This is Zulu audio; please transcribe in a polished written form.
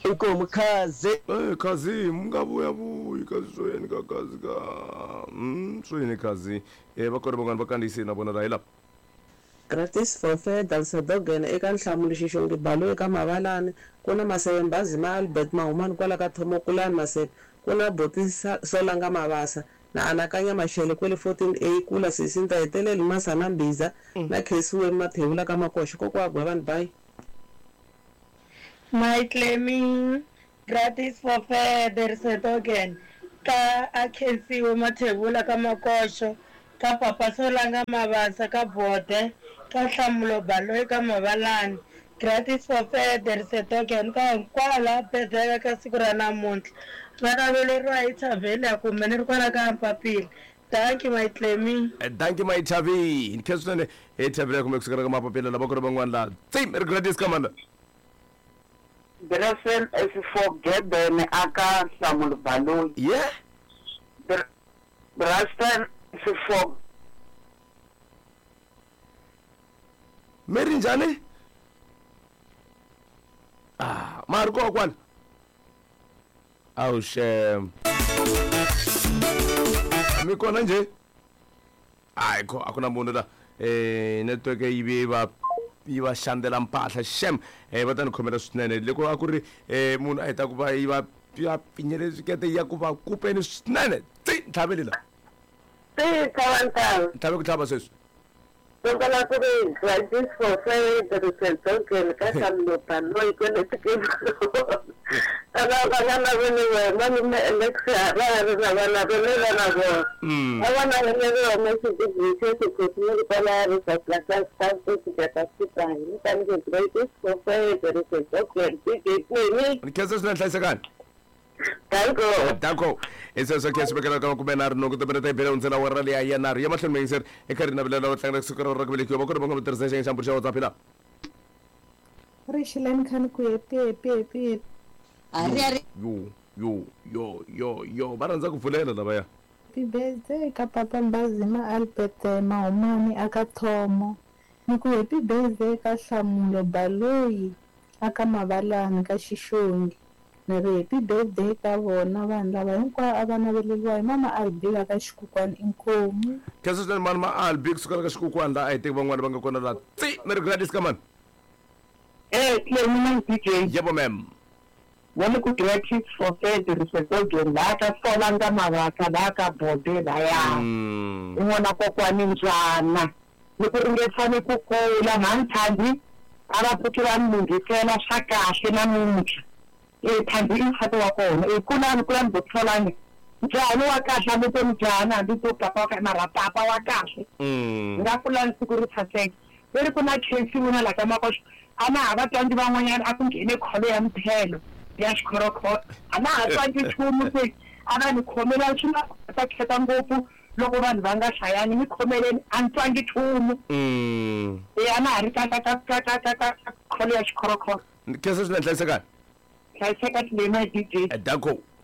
inkomo khaze khazi mungabuya buyi kazweni kakazi ka swini khazi bakhona bangani bakandisi nabona la lapha gratis for federal sedogen eka nhlamulo xixongi balo eka mavalani kuna maseve mbazima Albert Mahumani kwala ka Thomokulani maseve kuna Boti Solanga Mabasa na anakanya Mashele kwele 14A kula sisinta heteleli Masana Mbiza na Khesiwe Mathebula ka Makosho kokwagwa vanhu bye. My claiming gratis for federal sedogen ka Khesiwe Mathebula ka Makosho ka Papa Solanga Mabasa ka Bote ka nhlamulo balo eka mavalani gratis for federal sedogen ka hinkwala bedeka ka siku ra namuntlha va naveleriwa hi Thavhele ya kumbe ni ri kwala ka Mpapila. Thank you my claiming. Thank you my Thavi in case nene Thavhele kumbe kusukela ka Mapapila laba khona bangwani la team gratis kamanda Brasel is for Geben aka nhlamulo balo yeah Brasel is for Meri njani? Marko kwani? Awu shem. Mikona nje? Ayikho akuna muntu la. Network iba shandela mpahla shem. Batani khomela swinene loko akuri munhu a heta ku va iba pinyele swikete ya ku va kupeni swinene. Thavhele la. Thabe ku thaba sweswi. Tongala kuri gratis for federal sedogen ka nhlamulo balo ikone tikeni abana bene mami me Alexia bana bene na go abana bene message dictate continue para esa plaza tanto que está sitani tan que gratis for federal sedogen que Kesa sina hlayisekani Danko eso so kesi bekala ka kubenar no ku tebena tebela untsela wa rali ya nar ya mahlelo mengiser e karina belela wa tlanga sekoro ra kubele kyo bakho banga mterse seng shampur shawa tsapela Rishilan khan ku epe Ari yo baranza kuvulela laba ya birthday ka Papa Mbazima Albert Mahumani aka Thomo ni ku happy birthday ka Nhlamulo Baloyi aka Mavalani ka Xixongi na happy birthday ka vona vanhu lava hinkwavo a va naveleriwa hi mama Albika ka Xikukwani inkomu kesa sina mama Albika sukala ka Xikukwani la ai tek van'wana va nga kona la meri gratis ka man claiming DJ yebo ma'am wani ku gratis for federal sedogen la ka Solanga Mabasa la ka Bote la ya un'wana kokwani njana ni ku ringetani ku kula mhanthandi a va pfukela munghitela swa kahle namuntlha thandi i khato wa kona kulani Boti Solanga njani wa kahle a vutomi njani hambi to papa ka mara papa wa kahle nga kulani siku ri thaseka leri ku na Khesiwe na la ka Makosho a na ha vatlangi van'wanyana a ku nghene kholo ya mphelo ya xikhorokhono a na ha tlangi nchumu se a va ni khomela swi nga ta kheta ngopfu loko vanhu va nga hlayani ni khomeleni a ni tlangi nchumu a na ha ri ka kholo ya xikhorokhono kesa sina hlayisekani hlayiseka leyi na DJ Danko